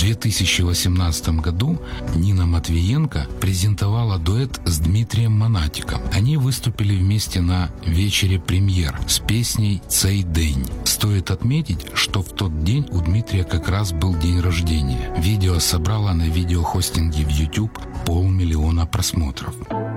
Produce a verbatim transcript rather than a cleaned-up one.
две тысячи восемнадцатом году Нина Матвиенко презентовала дуэт с Дмитрием Монатиком. Они выступили вместе на вечере премьер с песней «Цей день». Стоит отметить, что в тот день у Дмитрия как раз был день рождения. Видео собрало на видеохостинге в YouTube полмиллиона просмотров.